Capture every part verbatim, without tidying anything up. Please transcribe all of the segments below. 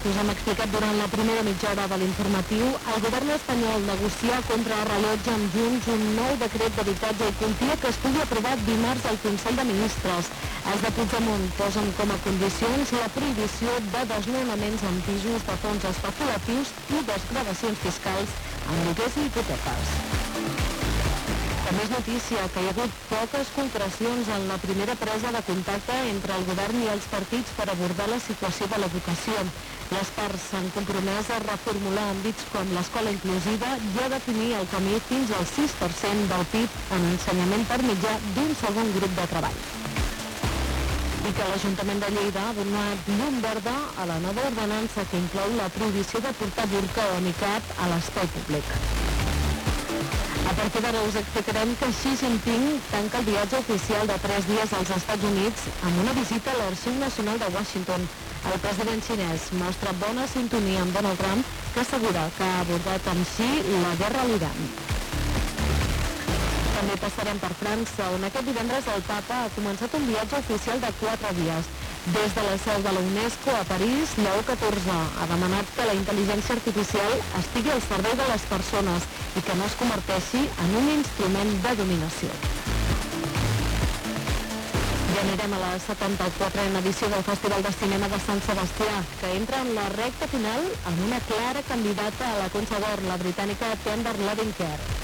us hem explicat durant la primera mitja hora de l'informatiu, el govern espanyol negocia contra rellotge amb Junts un nou decret d'habitatge i confia que es pugui aprovar dimarts al Consell de Ministres. Els de Puigdemont posen com a condicions la prohibició de desnonaments en pisos de fons especulatius i desgravacions fiscals en lloguers i hipoteques. També és notícia que hi ha hagut poques concrecions en la primera presa de contacte entre el govern i els partits per abordar la situació de l'educació. Les parts s'han compromès a reformular àmbits com l'escola inclusiva i a definir el camí fins al sis per cent del P I B en ensenyament per mitjà d'un segon grup de treball. I que l'Ajuntament de Lleida ha donat llum verda a la nova ordenança que inclou la prohibició de portar burca o niqab a l'espai públic. A partir d'ara us explicarem que Xi Jinping tanca el viatge oficial de tres dies als Estats Units amb una visita a l'Arxiu Nacional de Washington. El president xinès mostra bona sintonia amb Donald Trump, que assegura que ha abordat amb Xi la guerra a l'Iran. També passarem per França, on aquest divendres el papa ha començat un viatge oficial de quatre dies. Des de la seu de la UNESCO a París, Lleó catorze ha demanat que la intel·ligència artificial estigui al servei de les persones i que no es converteixi en un instrument de dominació. I anirem a la setanta-quatrena edició del Festival de Cinema de Sant Sebastià, que entra en la recta final amb una clara candidata a la Concha d'Or, la britànica Tender Loving Care.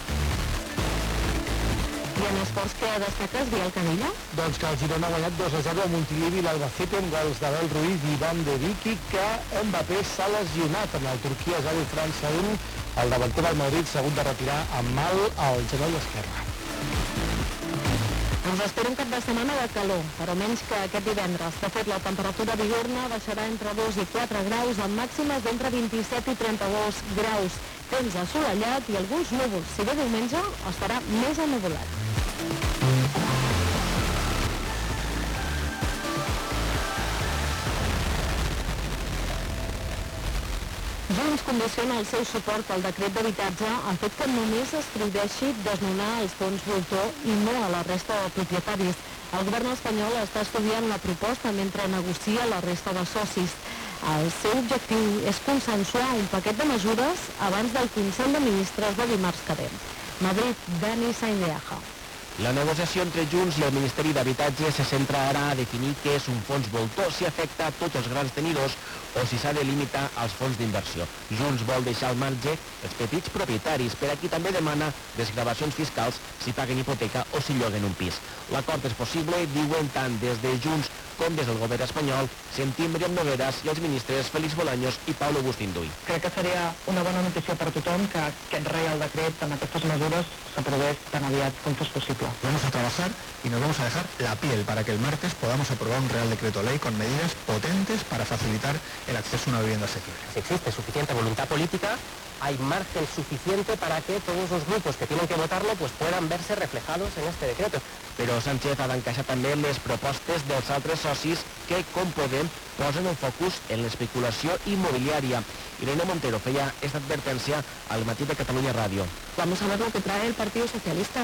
I en esports, què destaques, Biel Canella? Doncs que el Girona ha guanyat dos a zero a Montilivi i l'Albacete amb gols d'Abel Ruiz i Ivan de Vicky, que Mbappé s'ha lesionat en el Turquia-zero França un. El davanter del Madrid s'ha hagut de retirar amb mal al genoll esquerre. Ens espera un cap de setmana de calor, però menys que aquest divendres. De fet, la temperatura diürna baixarà entre dos i quatre graus, amb màximes d'entre vint-i-set i trenta-dos graus. Temps assolellat i alguns núvols. Si bé diumenge estarà més ennuvolat. Junts condiciona el seu suport al decret d'habitatge al fet que només es prohibeixi desnonar els fons voltor i no a la resta de propietaris. El govern espanyol està estudiant la proposta mentre negocia la resta de socis. El seu objectiu és consensuar un paquet de mesures abans del Consell de Ministres de dimarts que ve. Madrid, Dani Saindeaja. La negociació entre Junts i el Ministeri d'Habitatge se centra ara a definir què és un fons voltor, si afecta a tots els grans tenidors o si s'ha de limitar als fons d'inversió. Junts vol deixar al marge els petits propietaris, per a qui també demana desgravacions fiscals si paguen hipoteca o si lloguen un pis. L'acord és possible, diuen tant des de Junts com des del govern espanyol. Sentim Míriam Nogueras i els ministres Félix Bolaños i Pablo Agustín Duy. Crec que seria una bona notícia per tothom que aquest Reial Decret amb aquestes mesures s'aprovés tan aviat com fos possible. Vamos a trabajar y nos vamos a dejar la piel para que el martes podamos aprobar un Real Decreto Ley con medidas potentes para facilitar el acceso a una vivienda asequible. Si existe suficiente voluntad política, hay margen suficiente para que todos los grupos que tienen que votarlo pues puedan verse reflejados en este decreto. Però Sánchez ha d'encaixar també les propostes dels altres socis que, com Podem, posen el focus en l'especulació immobiliària. Irene Montero feia esta advertència al matí de Catalunya Radio. Vamos a ver lo que trae el Partido Socialista.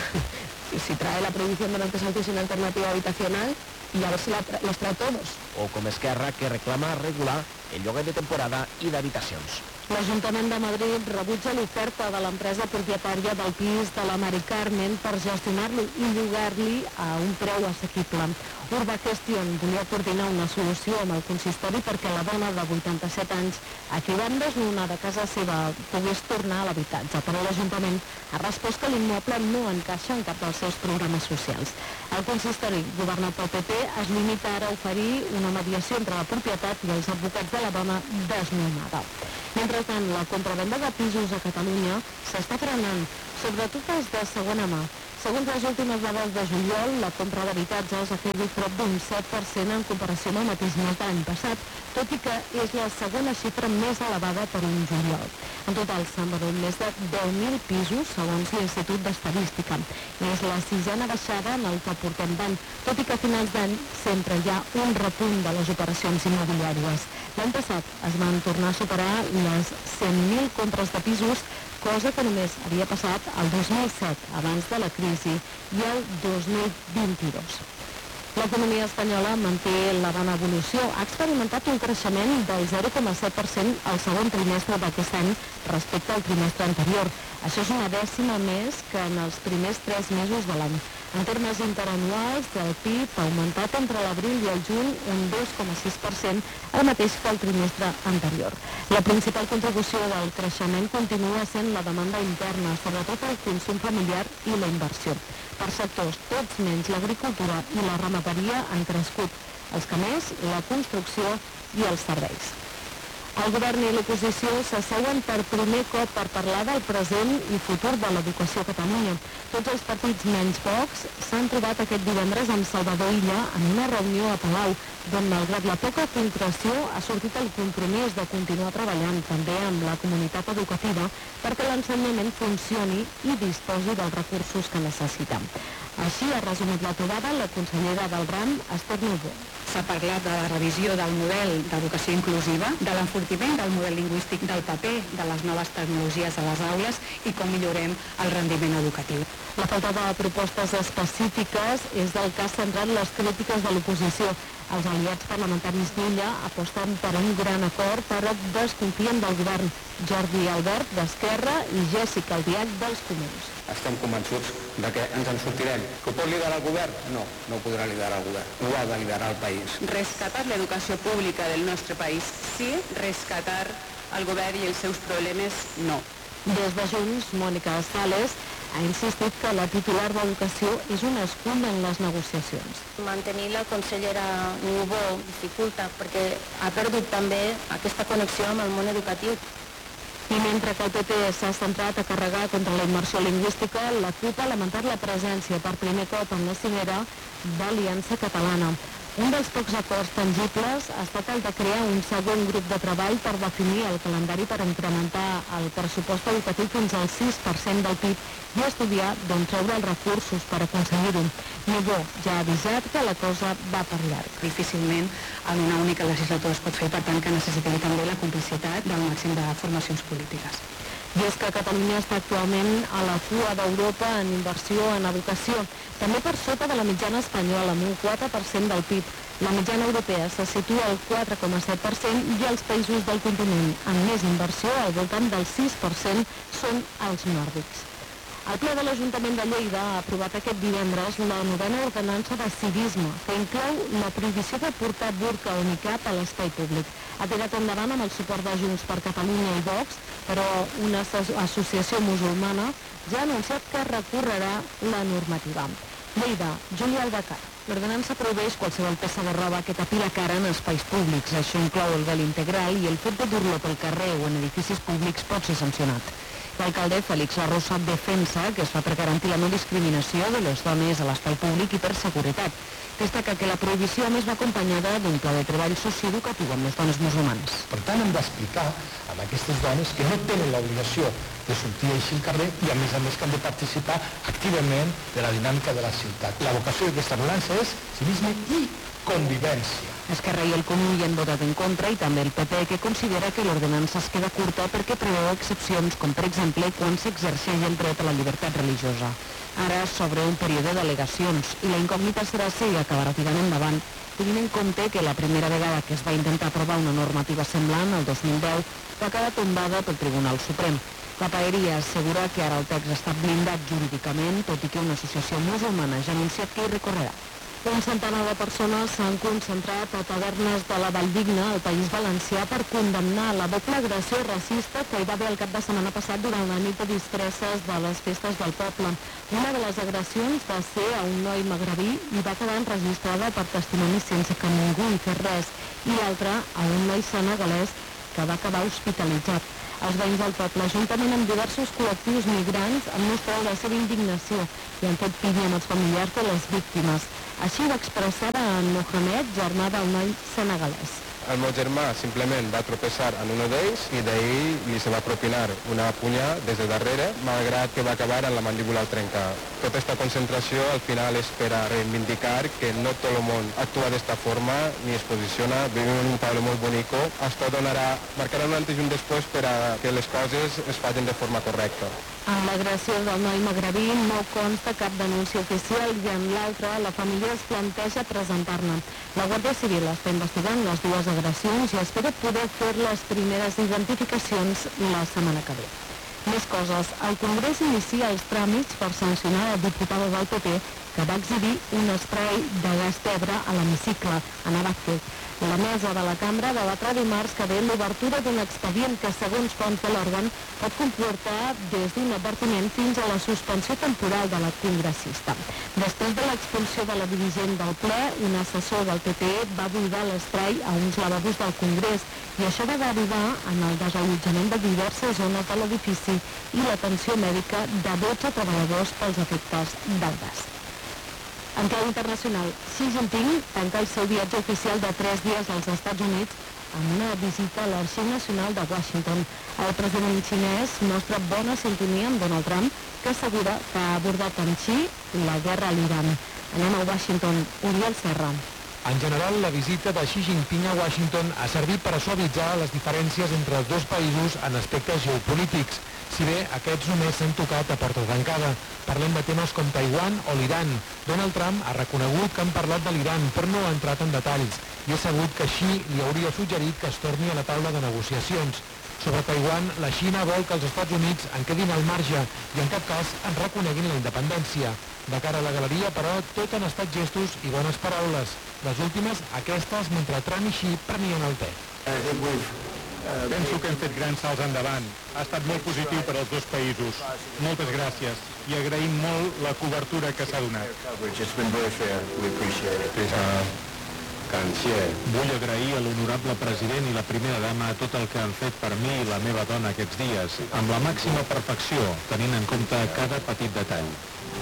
Y si trae la prohibición de los desahucios y una alternativa habitacional, y a ver si la tra los trae todos. O com Esquerra, que reclama regular el lloguer de temporada i d'habitacions. L'Ajuntament de Madrid rebutja l'oferta de l'empresa propietària del pis de la Mari Carmen per gestionar-lo i llogar-li a un preu assequible. Urba Gestion volia coordinar una solució amb el consistori perquè la dona de vuitanta-set anys, a qui van desnonar de casa seva, pogués tornar a l'habitatge, però l'Ajuntament ha respost que l'immoble no encaixa en cap dels seus programes socials. El consistori, governat pel P P, es limita ara a oferir una mediació entre la propietat i els advocats de la dona desnonada. Mentrestant, la compravenda de pisos a Catalunya s'està frenant, sobretot els de segona mà. Segons les últimes dades de juliol, la compra d'habitatges ha caigut prop d'un set per cent en comparació amb el mateix mes de l'any passat, tot i que és la segona xifra més elevada per un juliol. En total s'han venut més de deu mil pisos, segons l'Institut d'Estadística. És la sisena baixada en el que portem d'any, tot i que a finals d'any sempre hi ha un repunt de les operacions immobiliàries. L'any passat es van tornar a superar les cent mil compres de pisos, cosa que només havia passat el dos mil set, abans de la crisi, i el dos mil vint-i-dos. L'economia espanyola manté la bona evolució. Ha experimentat un creixement del zero coma set per cent al segon trimestre d'aquest any respecte al trimestre anterior. Això és una dècima més que en els primers tres mesos de l'any. En termes interanuals, el P I B ha augmentat entre l'abril i el juny un dos coma sis per cent, el mateix que el trimestre anterior. La principal contribució del creixement continua sent la demanda interna, sobretot el consum familiar i la inversió. Per sectors, tots menys l'agricultura i la ramaderia han crescut, els que més, la construcció i els serveis. El govern i l'oposició s'asseuen per primer cop per parlar del present i futur de l'educació a Catalunya. Tots els partits menys Vox s'han trobat aquest divendres amb Salvador Illa en una reunió a Palau, d'on malgrat la poca concreció ha sortit el compromís de continuar treballant també amb la comunitat educativa perquè l'ensenyament funcioni i disposi dels recursos que necessita. Així ha resumit la trobada la consellera del RAM, Esther Niubó. S'ha parlat de la revisió del model d'educació inclusiva, de l'enfortiment del model lingüístic, del paper de les noves tecnologies a les aules i com millorem el rendiment educatiu. La falta de propostes específiques és el que ha centrat les crítiques de l'oposició. Els aliats parlamentaris d'Illa aposten per un gran acord, però desconfien del govern. Jordi Albert, d'Esquerra, i Jessica Albiach, dels Comuns. Estem convençuts de que ens en sortirem. Que ho pot liderar el govern? No, no ho podrà liderar el govern. Ho ha de liderar el país. Rescatar l'educació pública del nostre país, sí. Rescatar el govern i els seus problemes, no. Des de Junts, Mònica Sales ha insistit que la titular d'Educació és un escull en les negociacions. Mantenir la consellera Niubó dificulta perquè ha perdut també aquesta connexió amb el món educatiu. I mentre que el P P s'ha centrat a carregar contra la immersió lingüística, la CUP ha lamentat la presència per primer cop en la cimera d'Aliança Catalana. Un dels pocs acords tangibles ha estat el de crear un segon grup de treball per definir el calendari per incrementar el pressupost educatiu fins al sis per cent del P I B i estudiar d'on treure els recursos per aconseguir-ho. Niubó ja ha avisat que la cosa va per llarg. Difícilment en una única legislatura es pot fer, per tant que necessitem també la complicitat del màxim de formacions polítiques. I és que Catalunya està actualment a la cua d'Europa en inversió en educació, també per sota de la mitjana espanyola, amb un quatre per cent del P I B. La mitjana europea se situa al quatre coma set per cent i els països del continent amb més inversió, al voltant del sis per cent, són els nòrdics. El ple de l'Ajuntament de Lleida ha aprovat aquest divendres la novena ordenança de civisme, que inclou la prohibició de portar burca o nicab a l'espai públic. Ha tirat endavant amb el suport de Junts per Catalunya i Vox, però una associació musulmana ja ha anunciat que recorrerà la normativa. Lleida, Júlia Albacar. L'ordenança prohibeix qualsevol peça de roba que tapi la cara en espais públics. Això inclou el vel integral i el fet de dur-lo pel carrer o en edificis públics pot ser sancionat. L'alcalde Félix Larrosa defensa que es fa per garantir la no discriminació de les dones a l'espai públic i per seguretat. Destaca que la prohibició a més va acompanyada d'un pla de treball socioeducatiu amb les dones musulmanes. Per tant, hem d'explicar a aquestes dones que no tenen l'obligació de sortir així al carrer i, a més a més, que han de participar activament de la dinàmica de la ciutat. La vocació d'aquesta ordenança és civisme i convivència. Esquerra i el Comú hi han votat en contra i també el P P, que considera que l'ordenança es queda curta perquè preveu excepcions, com per exemple quan s'exerceix el dret a la llibertat religiosa. Ara s'obre un període d'al·legacions i la incògnita serà si acabarà tirant endavant, tenint en compte que la primera vegada que es va intentar aprovar una normativa semblant, el dos mil deu, va quedar tombada pel Tribunal Suprem. La paeria assegura que ara el text està blindat jurídicament, tot i que una associació musulmana ja ha anunciat que hi recorrerà. Un centenar de persones s'han concentrat a tavernes de la Valldigna, al País Valencià, per condemnar la doble agressió racista que hi va haver el cap de setmana passat durant la nit de disfresses de les festes del poble. Una de les agressions va ser a un noi magrebí i va quedar enregistrada per testimonis sense que ningú hi fes res, i l'altra a un noi senegalès que va acabar hospitalitzat. Els veïns del poble, juntament amb diversos col·lectius migrants, han mostrat la seva indignació i han fet pinya amb els familiars de les víctimes. Així ho expressava en Mohamed, germà del noi senegalès. el meu germà simplement va tropeçar en un d'ells i d'ahir li se va propinar una punya des de darrere, malgrat que va acabar en la mandíbula al trencar. Tota aquesta concentració al final és per a reivindicar que no tot el món actua d'esta forma ni es posiciona. Vivim en un poble molt bonico. Esto donarà, marcarà un antes i un després per a que les coses es facin de forma correcta. En l'agressió del noi magrebí no consta cap denúncia oficial i en l'altra la família es planteja presentar-ne. La Guàrdia Civil està investigant les dues agressions i espera poder fer les primeres identificacions la setmana que ve. Més coses. El Congrés inicia els tràmits per sancionar la diputada del P P que va exhibir un esprai de gas pebre a l'hemicicle, Ana Vázquez. La mesa de la cambra debatrà dimarts que ve l'obertura d'un expedient que, segons fonts de l'òrgan, pot comportar des d'un advertiment fins a la suspensió temporal de la congressista. Després de l'expulsió de la dirigent del ple, un assessor del P P va buidar l'esprai a uns lavabos del Congrés i això va derivar en el desallotjament de diverses zones de l'edifici i l'atenció mèdica de dotze treballadors pels efectes del gas. En clau internacional, Xi Jinping tanca el seu viatge oficial de tres dies als Estats Units amb una visita a l'Arxiu Nacional de Washington. El president xinès mostra bona sintonia amb Donald Trump, que assegura que ha abordat amb Xi la guerra a l'Iran. Anem a Washington. Oriol Serra. En general, la visita de Xi Jinping a Washington ha servit per a suavitzar les diferències entre els dos països en aspectes geopolítics, si bé aquests només s'han tocat a porta tancada. Parlem de temes com Taiwan o l'Iran. Donald Trump ha reconegut que han parlat de l'Iran, però no ha entrat en detalls, i ha sabut que Xi li hauria suggerit que es torni a la taula de negociacions. Sobre Taiwan, la Xina vol que els Estats Units en quedin al marge i en cap cas en reconeguin la independència. De cara a la galeria, però, tot han estat gestos i bones paraules. Les últimes, aquestes, mentre Trump i Xi prenien el te. Penso que hem fet grans salts endavant. Ha estat molt positiu per als dos països. Moltes gràcies i agraïm molt la cobertura que s'ha donat. Vull agrair a l'honorable president i la primera dama tot el que han fet per mi i la meva dona aquests dies, amb la màxima perfecció, tenint en compte cada petit detall.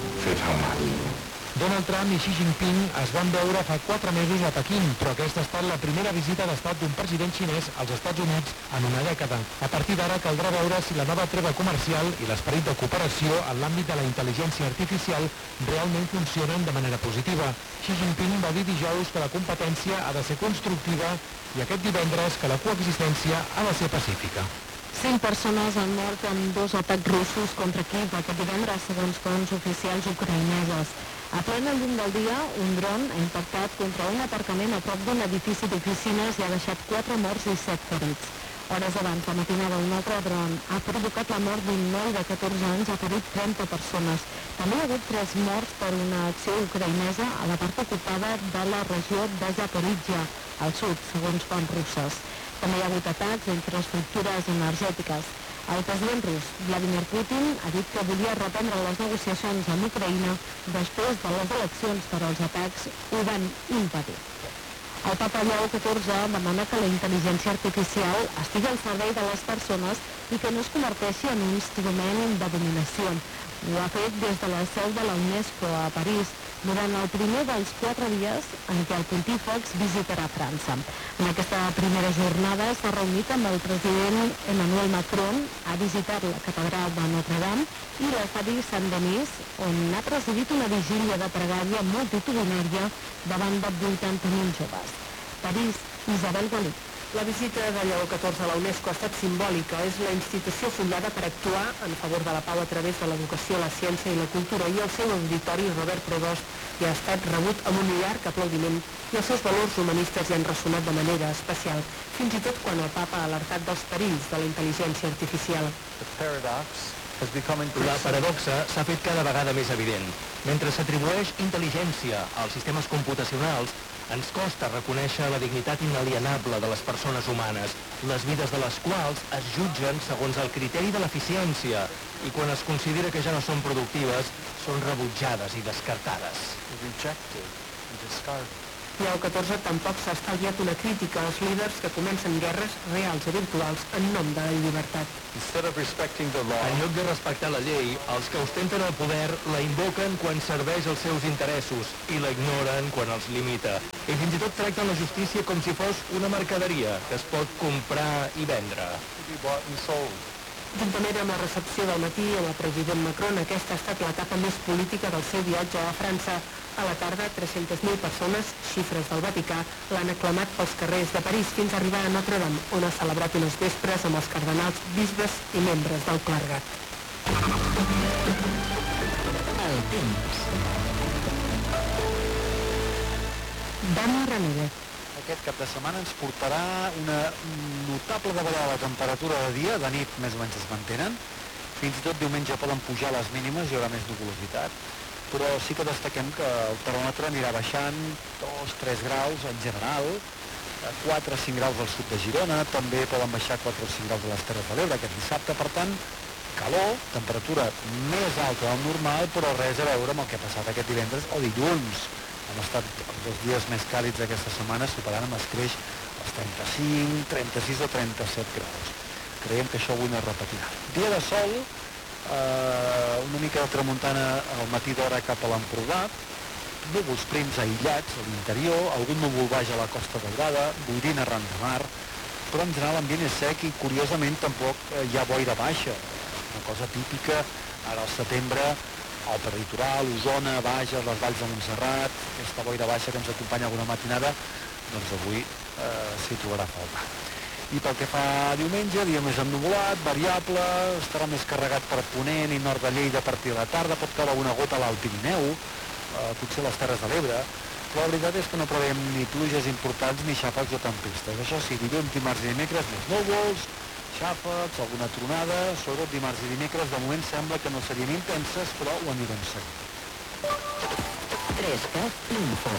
Donald Trump i Xi Jinping es van veure fa quatre mesos a Pequín, però aquesta ha estat la primera visita d'estat d'un president xinès als Estats Units en una dècada. A partir d'ara caldrà veure si la nova treva comercial i l'esperit de cooperació en l'àmbit de la intel·ligència artificial realment funcionen de manera positiva. Xi Jinping va dir dijous que la competència ha de ser constructiva i aquest divendres que la coexistència ha de ser pacífica. Cinc persones han mort en dos atacs russos contra Kíev aquest divendres, segons fonts oficials ucraïneses. A plena llum del dia, un dron ha impactat contra un aparcament a prop d'un edifici d'oficines i ha deixat quatre morts i set ferits. Hores abans, la matinada, un altre dron ha provocat la mort d'un noi de catorze anys i ha ferit trenta persones. També hi ha hagut tres morts per una acció ucraïnesa a la part ocupada de la regió de Zaporizhia, al sud, segons fonts russes. També hi ha hagut atacs a infraestructures energètiques. El president rus, Vladimir Putin, ha dit que volia reprendre les negociacions amb Ucraïna després de les eleccions, però els atacs ho van impedir. El papa Lleó catorze demana que la intel·ligència artificial estigui al servei de les persones i que no es converteixi en un instrument de dominació. Ho ha fet des de la seu de la UNESCO a París, durant el primer dels quatre dies en què el pontífex visitarà França. En aquesta primera jornada s'ha reunit amb el president Emmanuel Macron, ha visitat la catedral de Notre Dame i l'estadi Saint-Denis, on ha presidit una vigília de pregària multitudinària davant de vuitanta mil joves. París, Isabel Galí. La visita de Lleó catorze a la UNESCO ha estat simbòlica. És la institució fundada per actuar en favor de la pau a través de l'educació, la ciència i la cultura, i el seu auditori, Robert Provost, hi ha estat rebut amb un llarg aplaudiment i els seus valors humanistes hi han ressonat de manera especial, fins i tot quan el papa ha alertat dels perills de la intel·ligència artificial. La paradoxa s'ha fet cada vegada més evident. Mentre s'atribueix intel·ligència als sistemes computacionals, ens costa reconèixer la dignitat inalienable de les persones humanes, les vides de les quals es jutgen segons el criteri de l'eficiència i quan es considera que ja no són productives, són rebutjades i descartades. Lleó catorze tampoc s'ha estalviat una crítica als líders que comencen guerres reals i virtuals en nom de la llibertat. En lloc de respectar la llei, els que ostenten el poder la invoquen quan serveix els seus interessos i la ignoren quan els limita. I fins i tot tracten la justícia com si fos una mercaderia que es pot comprar i vendre. Juntament amb la recepció del matí amb el president Macron, aquesta ha estat l'etapa més política del seu viatge a França. A la tarda, tres-centes mil persones, xifres del Vaticà, l'han aclamat pels carrers de París fins a arribar a Notre-Dame, on ha celebrat unes vespres amb els cardenals, bisbes i membres del clergat. El temps. Dani Ramírez. Aquest cap de setmana ens portarà una notable davallada de temperatura de dia, de nit més o menys es mantenen. Fins i tot diumenge poden pujar les mínimes, hi haurà més nuvolositat, però sí que destaquem que el termòmetre anirà baixant dos a tres graus en general, quatre a cinc graus al sud de Girona, també poden baixar quatre o cinc graus a les Terres de l'Ebre aquest dissabte, per tant, calor, temperatura més alta del normal, però res a veure amb el que ha passat aquest divendres o dilluns. Han estat els dos dies més càlids d'aquesta setmana, superant amb escreix els trenta-cinc, trenta-sis o trenta-set graus. Creiem que això avui no es repetirà. Dia de sol, eh, una mica de tramuntana al matí d'hora cap a l'Empordà, núvols prims aïllats a l'interior, algun núvol baix a la Costa Daurada, boirina arran de mar, però en general l'ambient és sec i curiosament tampoc hi ha boira baixa, una cosa típica ara al setembre, al peritoral, Osona, Bages, les valls de Montserrat, aquesta boira baixa que ens acompanya alguna matinada, doncs avui eh, s'hi trobarà a faltar. I pel que fa a diumenge, dia més ennuvolat, variable, estarà més carregat per Ponent i nord de Lleida a partir de la tarda, pot caure alguna gota a l'Alt Pirineu, eh, potser a les Terres de l'Ebre, però la veritat és que no preveiem ni pluges importants ni xàfecs o tempestes. Això sí, dilluns, dimarts i dimecres més núvols, xàfecs, alguna tronada, sobretot dimarts i dimecres, de moment sembla que no serien intenses, però ho anirem seguint. Trescat Info.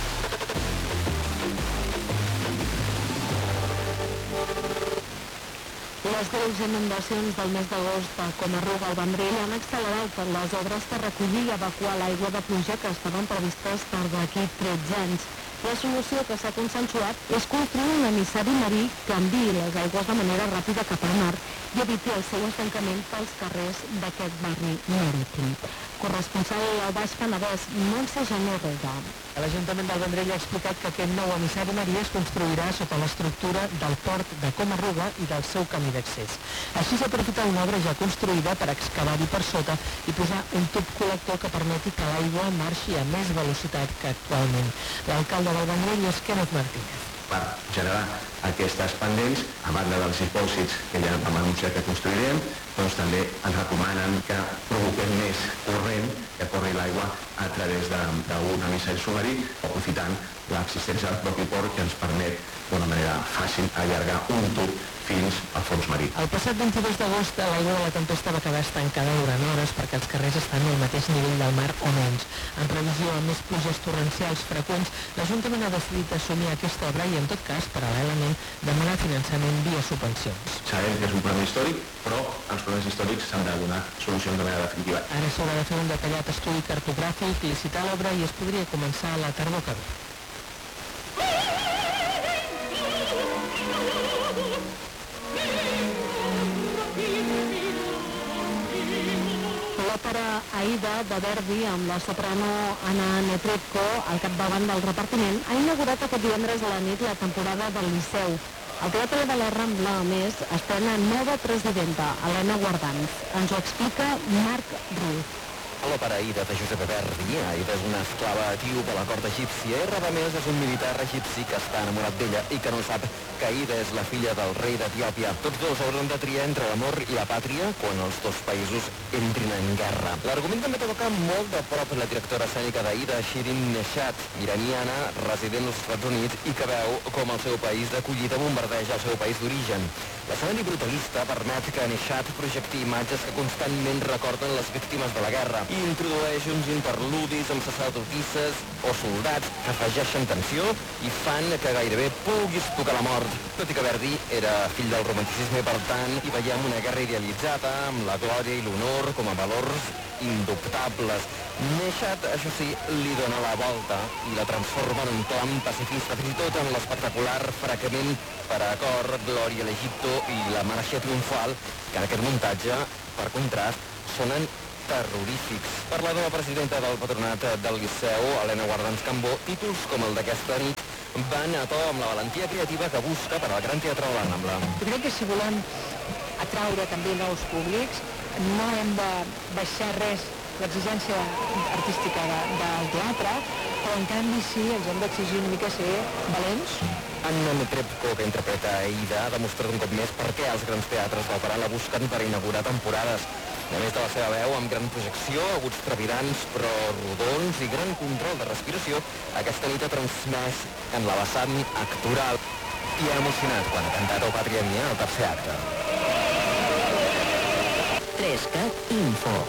Les greus inundacions del mes d'agost a Comarruga al Vendrell han accelerat les obres per recollir i evacuar l'aigua de pluja que estaven previstes per d'aquí tretze anys. La solució que s'ha consensuat és construir un emissari marí que enviï les aigües de manera ràpida cap al mar i eviti el seu estancament pels carrers d'aquest barri marítim. Corresponsal al Baix Penedès, Montse Genovega. L'Ajuntament del Vendrell ha explicat que aquest nou emissari marí es construirà sota l'estructura del port de Comarruga i del seu camí d'accés. Així s'aprofita una obra ja construïda per excavar-hi per sota i posar un tub col·lector que permeti que l'aigua marxi a més velocitat que actualment. L'alcalde del Vendrell és Kenneth Martínez. Per generar aquestes pendents, a banda dels dipòsits que ja vam anunciar que construirem, doncs també ens recomanen que provoquem més corrent, que corri l'aigua a través d'un emissari submarí, aprofitant l'existència del propi port que ens permet d'una manera fàcil allargar un tub fins al fons marí. El passat vint-i-dos d'agost l'aigua de la tempesta va quedar estancada durant hores perquè els carrers estan al mateix nivell del mar o menys. En previsió a més pluges torrencials freqüents, l'Ajuntament ha decidit assumir aquesta obra i, en tot cas, paral·lelament, demanar finançament via subvencions. Sabem que és un problema històric, però els problemes històrics s'han de donar solucions de manera definitiva. Ara s'haurà de fer un detallat estudi cartogràfic, licitar l'obra i es podria començar a la tardor que ve. L'òpera Aida de Verdi amb la soprano Anna Netrebko al capdavant del repartiment ha inaugurat aquest divendres a la nit la temporada del Liceu. El Teatre de la Rambla, a més, estrena nova presidenta, Helena Guardans. Ens ho explica Marc Ruiz. L'òpera Aida de Josep Verdi. Aida és una esclava etíop a la cort egípcia i Radamés és un militar egipci que està enamorat d'ella i que no sap que Aida és la filla del rei d'Etiòpia. Tots dos hauran de triar entre l'amor i la pàtria quan els dos països entrin en guerra. L'argument també toca molt de prop la directora escènica d'Aida, Shirin Neshat, iraniana, resident als Estats Units i que veu com el seu país d'acollida bombardeja el seu país d'origen. L'escenari brutalista permet que Neshat projecti imatges que constantment recorden les víctimes de la guerra. i introdueix uns interludis amb sacerdotisses o soldats que afegeixen tensió i fan que gairebé puguis tocar la mort. Tot i que Verdi era fill del romanticisme i, per tant, hi veiem una guerra idealitzada amb la glòria i l'honor com a valors indubtables. Neixat, això sí, li dona la volta i la transforma en un clam pacifista, fins i tot en l'espectacular fracament per a cor, Glòria a l'Egipto i la marxa triomfal, que en aquest muntatge, per contrast, sonen terrorífics. Per la nova presidenta del Patronat del Liceu, Helena Guardans Cambó, títols com el d'aquesta nit van a to amb la valentia creativa que busca per al Gran Teatre de la Rambla. Jo crec que si volem atraure també nous públics, no hem de baixar res l'exigència artística de, del teatre, però en canvi sí, ens hem d'exigir una mica ser valents. Anna Netrebko, que interpreta Aida, ha demostrat un cop més per què els grans teatres d'òpera la busquen per inaugurar temporades. A més de la seva veu, amb gran projecció, aguts trepidants però rodons i gran control de respiració, aquesta nit ha transmès en la vessant actoral i ha emocionat quan ha cantat el Pàtria Mia al tercer acte. Trescat Info.